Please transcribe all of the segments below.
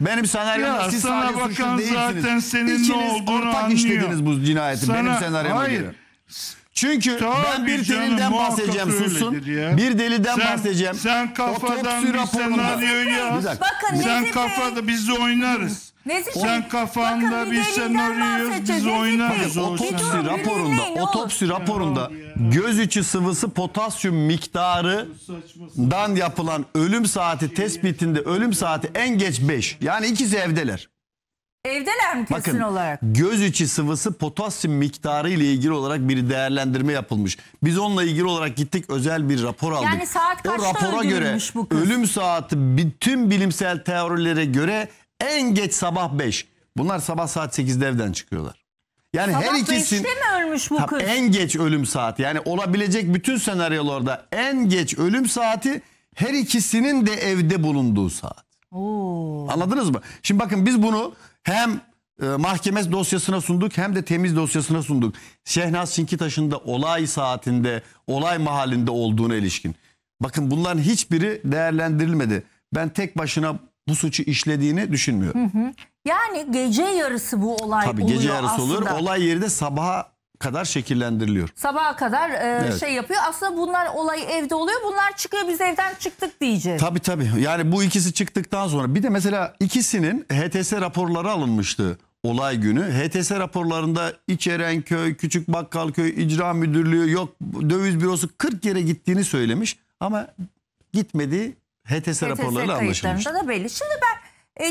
Benim senaryomda Ya siz sana sadece suçlu bakan değilsiniz. zaten senin ne İkiniz olduğunu ortak anlıyor. işlediniz bu cinayeti benim senaryoma hayır. göre. Çünkü Tabii ben bir canım, delilden muhakkak bahsedeceğim, sussun. öyledir ya. Bir delilden bahsedeceğim. Sen kafadan Otopsi bir raporunda- senaryo yaz. Bir dakika. Bakın Sen Nezih Bey. kafada biz oynarız. Nezih Bey, Sen kafanda bakın bir delilden senaryo yaz, bahsedeceğiz. biz Nezih oynarız Bey, o Otopsi senaryo. raporunda, dinleyin, ne olur. otopsi raporunda göz içi sıvısı potasyum miktarından yapılan ölüm saati tespitinde ölüm saati en geç 5. Yani ikisi evdeler. Evdeler mi kesin Bakın olarak? göz içi sıvısı potasyum miktarı ile ilgili olarak bir değerlendirme yapılmış. Biz onunla ilgili olarak gittik, özel bir rapor aldık. Yani saat o kaçta rapora göre öldürülmüş bu kız? ölüm saati bütün bilimsel teorilere göre en geç sabah 5. Bunlar sabah saat 8'de evden çıkıyorlar. Yani Sabah her ikisinin 5'te mi ölmüş bu kız? en geç ölüm saati, yani olabilecek bütün senaryolarda en geç ölüm saati her ikisinin de evde bulunduğu saat. Oo. Anladınız mı? Şimdi bakın biz bunu hem mahkeme dosyasına sunduk hem de temiz dosyasına sunduk. Şehnaz Sinkitaş'ın da olay saatinde, olay mahallinde olduğuna ilişkin. Bakın bunların hiçbiri değerlendirilmedi. Ben tek başına bu suçu işlediğini düşünmüyorum. Yani gece yarısı bu olay Tabii oluyor gece yarısı olur. aslında. Olay yeri de sabaha kadar şekillendiriliyor. Sabaha kadar Evet. şey yapıyor. Aslında bunlar olay evde oluyor. Bunlar çıkıyor, biz evden çıktık diyeceğiz. Tabii. Yani bu ikisi çıktıktan sonra bir de mesela ikisinin HTS raporları alınmıştı olay günü. HTS raporlarında İçerenköy, Küçük Bakkalköy, İcra Müdürlüğü, yok Döviz Bürosu 40 yere gittiğini söylemiş ama gitmediği HTS raporlarıyla anlaşılmış. kayıtlarında da belli. Şimdi ben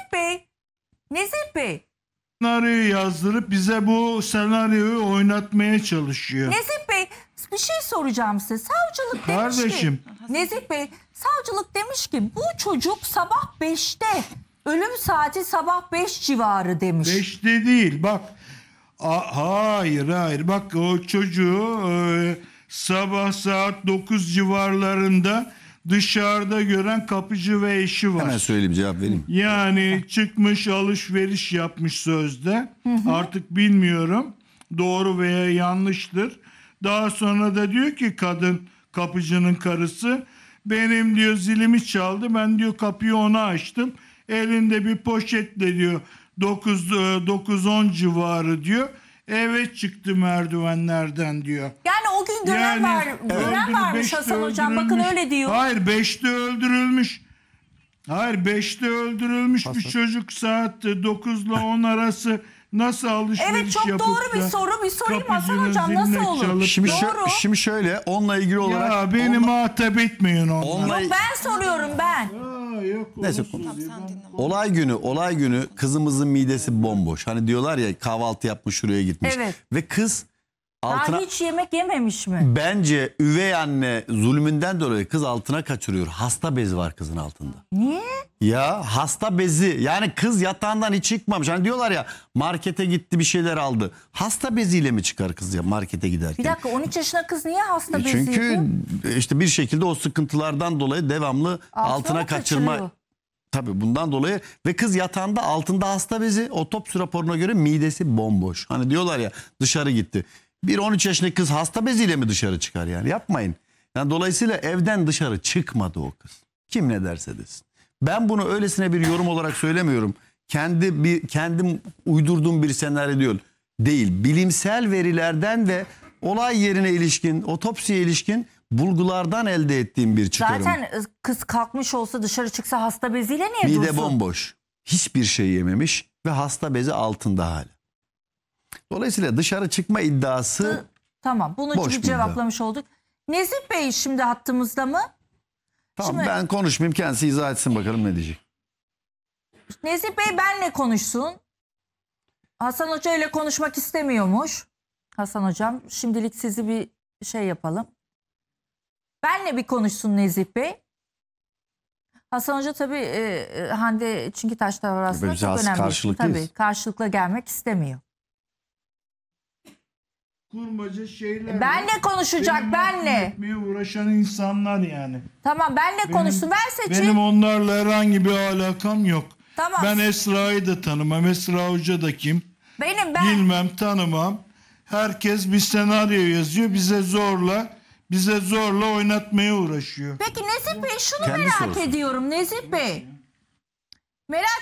Nezih Bey Senaryoyu yazdırıp bize bu senaryoyu oynatmaya çalışıyor. Nezih Bey bir şey soracağım size. Savcılık demiş Kardeşim. ki Nezih Bey, savcılık demiş ki bu çocuk sabah 5'te, ölüm saati sabah 5 civarı demiş. 5'te değil bak. Hayır bak o çocuğu sabah saat 9 civarlarında dışarıda gören kapıcı ve eşi var. Hemen söyleyeyim, cevap vereyim. Yani çıkmış alışveriş yapmış sözde. Artık bilmiyorum doğru veya yanlıştır. Daha sonra da diyor ki kadın, kapıcının karısı, benim diyor zilimi çaldı, ben diyor kapıyı ona açtım. Elinde bir poşetle diyor 9-10 civarı diyor. Eve çıktı merdivenlerden diyor. Yani o gün gören varmış Hasan Hocam. Bakın öyle diyor. Hayır 5'te öldürülmüş. Hayır 5'te öldürülmüş bir çocuk saat 9 ile 10 arası nasıl alışveriş Evet, çok yapıp doğru bir da soru. Bir sorayım Hasan kapıcının Hocam, nasıl ziline olur? çalıp Şimdi, da- Doğru. şimdi şöyle onunla ilgili olarak... Ya beni muhatap etmeyin onunla. onunla- Yok, ben soruyorum ben. Yok, Neyse, olumsuz ya. olay günü kızımızın midesi bomboş. Hani diyorlar ya, kahvaltı yapmış şuraya gitmiş. Evet. Ve kız altına... Daha hiç yemek yememiş mi? Bence üvey anne zulmünden dolayı kız altına kaçırıyor. Hasta bezi var kızın altında. Niye? Ya hasta bezi, yani kız yatağından hiç çıkmamış. Hani diyorlar ya, markete gitti bir şeyler aldı. Hasta beziyle mi çıkar kız ya markete giderken? Bir dakika, 13 yaşında kız niye hasta beziydi? Çünkü işte bir şekilde o sıkıntılardan dolayı devamlı altına mı kaçırma. kaçırıyor? Tabii bundan dolayı ve kız yatağında altında hasta bezi, otopsi raporuna göre midesi bomboş. Hani diyorlar ya, dışarı gitti. Bir 13 yaşındaki kız hasta beziyle mi dışarı çıkar yani? Yapmayın. Yani dolayısıyla evden dışarı çıkmadı o kız. Kim ne derse desin. Ben bunu öylesine bir yorum olarak söylemiyorum. Kendim uydurduğum bir senaryo değil. Bilimsel verilerden ve olay yerine ilişkin, otopsiye ilişkin bulgulardan elde ettiğim bir çıkarım. Zaten kız kalkmış olsa, dışarı çıksa hasta beziyle niye Mide dursun? bomboş. Hiçbir şey yememiş ve hasta bezi altında hala. Dolayısıyla dışarı çıkma iddiası... Tamam, bunu Boş bir cevaplamış olduk. Nezih Bey şimdi hattımızda mı? Tamam, Şimdi- ben konuşmayayım, kendisi izah etsin bakalım ne diyecek. Nezih Bey benle konuşsun. Hasan Hoca ile konuşmak istemiyormuş. Hasan Hocam, şimdilik sizi bir şey yapalım. Benle bir konuşsun Nezih Bey. Hasan Hoca tabii Hande Çinkitaş da var aslında, Biz çok önemli. karşılıklıyız. Tabii karşılıklı gelmek istemiyor. Kurmaca şeyler. Benle konuşacak, Benim benle. etmeye uğraşan insanlar yani. Tamam, benle konuşsun. Ben seçeyim. Benim onlarla herhangi bir alakam yok. Tamam. Ben Esra'yı da tanımam. Esra Hoca da kim? Ben. Bilmem, tanımam. Herkes bir senaryo yazıyor. Bize zorla oynatmaya uğraşıyor. Peki Nezih Bey, şunu Kendi merak sorsun. ediyorum Nezih Bey. Merak